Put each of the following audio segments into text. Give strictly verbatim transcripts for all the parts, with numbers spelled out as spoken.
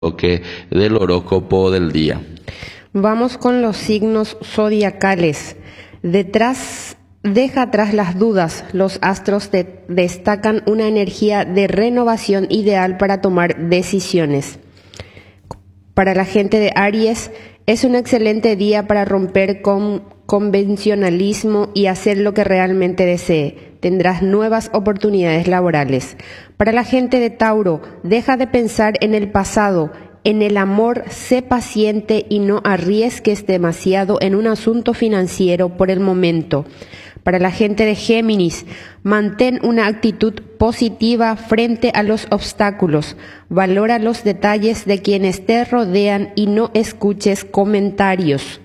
que del horóscopo del día. Vamos con los signos zodiacales. Detrás, deja atrás las dudas. Los astros de- destacan una energía de renovación ideal para tomar decisiones. Para la gente de Aries, es un excelente día para romper con convencionalismo y hacer lo que realmente desee. Tendrás nuevas oportunidades laborales. Para la gente de Tauro, deja de pensar en el pasado. En el amor, sé paciente y no arriesgues demasiado en un asunto financiero por el momento. Para la gente de Géminis, mantén una actitud positiva frente a los obstáculos. Valora los detalles de quienes te rodean y no escuches comentarios.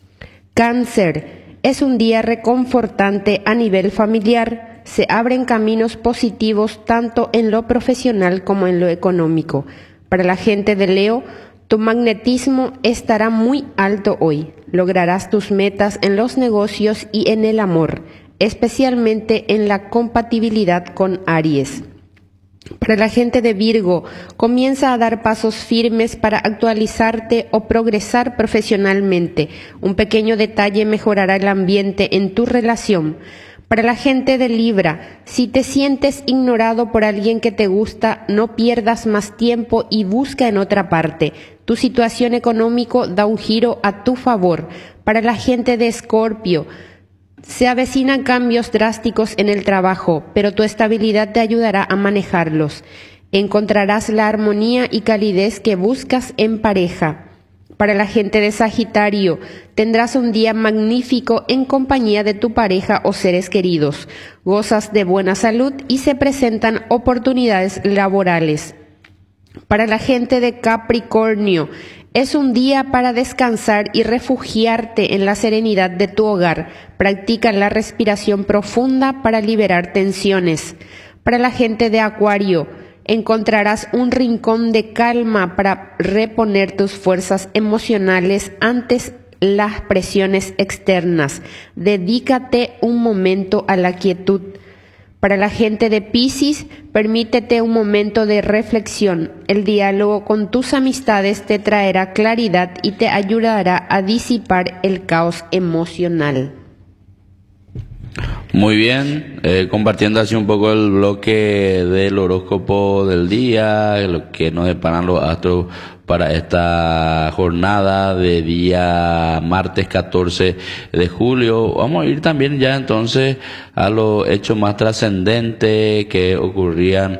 Cáncer, es un día reconfortante a nivel familiar. Se abren caminos positivos tanto en lo profesional como en lo económico. Para la gente de Leo, tu magnetismo estará muy alto hoy. Lograrás tus metas en los negocios y en el amor, especialmente en la compatibilidad con Aries. Para la gente de Virgo, comienza a dar pasos firmes para actualizarte o progresar profesionalmente. Un pequeño detalle mejorará el ambiente en tu relación. Para la gente de Libra, si te sientes ignorado por alguien que te gusta, no pierdas más tiempo y busca en otra parte. Tu situación económica da un giro a tu favor. Para la gente de Escorpio, se avecinan cambios drásticos en el trabajo, pero tu estabilidad te ayudará a manejarlos. Encontrarás la armonía y calidez que buscas en pareja. Para la gente de Sagitario, tendrás un día magnífico en compañía de tu pareja o seres queridos. Gozas de buena salud y se presentan oportunidades laborales. Para la gente de Capricornio, es un día para descansar y refugiarte en la serenidad de tu hogar. Practica la respiración profunda para liberar tensiones. Para la gente de Acuario, encontrarás un rincón de calma para reponer tus fuerzas emocionales ante las presiones externas. Dedícate un momento a la quietud. Para la gente de Piscis, permítete un momento de reflexión. El diálogo con tus amistades te traerá claridad y te ayudará a disipar el caos emocional. Muy bien, eh, compartiendo así un poco el bloque del horóscopo del día, lo que nos deparan los astros para esta jornada de día martes catorce de julio. Vamos a ir también ya entonces a los hechos más trascendentes que ocurrían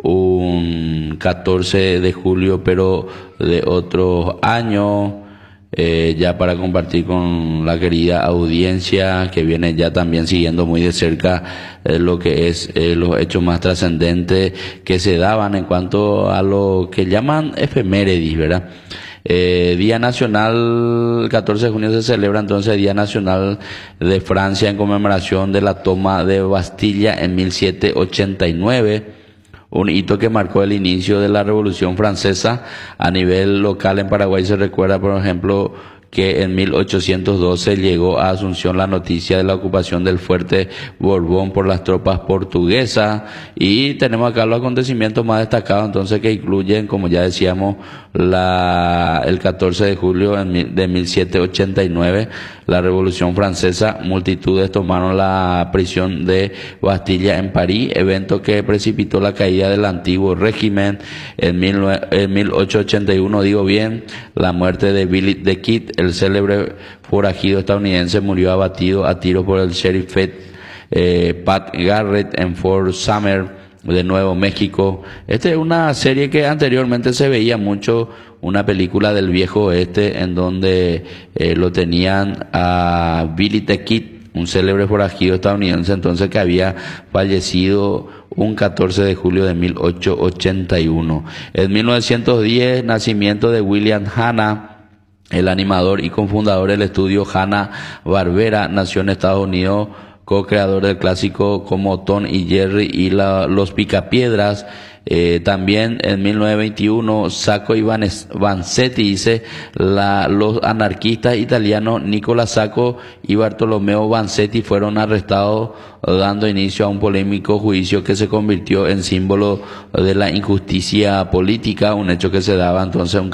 un catorce de julio, pero de otros años. Eh, ya para compartir con la querida audiencia que viene ya también siguiendo muy de cerca eh, lo que es eh, los hechos más trascendentes que se daban en cuanto a lo que llaman efemérides, ¿verdad? Eh, Día Nacional, el catorce de junio se celebra entonces Día Nacional de Francia en conmemoración de la toma de Bastilla en mil setecientos ochenta y nueve. Un hito que marcó el inicio de la Revolución Francesa. A nivel local en Paraguay se recuerda, por ejemplo, que en mil ochocientos doce llegó a Asunción la noticia de la ocupación del fuerte Borbón por las tropas portuguesas, y tenemos acá los acontecimientos más destacados entonces que incluyen, como ya decíamos, la el catorce de julio de mil setecientos ochenta y nueve, la Revolución Francesa. Multitudes tomaron la prisión de Bastilla en París, evento que precipitó la caída del antiguo régimen. En, mil, en mil ochocientos ochenta y uno, digo bien, la muerte de Billy the Kid, el célebre forajido estadounidense, murió abatido a tiros por el sheriff eh, Pat Garrett en Fort Sumner, de Nuevo México. Esta es una serie que anteriormente se veía mucho, una película del viejo oeste en donde eh, lo tenían a Billy the Kid, un célebre forajido estadounidense entonces que había fallecido un catorce de julio de mil ochocientos ochenta y uno. En mil novecientos diez, nacimiento de William Hanna, el animador y cofundador del estudio Hanna-Barbera. Nació en Estados Unidos, co-creador del clásico como Tom y Jerry y la, Los Picapiedras. Eh, también en mil novecientos veintiuno, Sacco y Vanes- Vanzetti, dice, la, los anarquistas italianos Nicola Sacco y Bartolomeo Vanzetti fueron arrestados, dando inicio a un polémico juicio que se convirtió en símbolo de la injusticia política, un hecho que se daba entonces un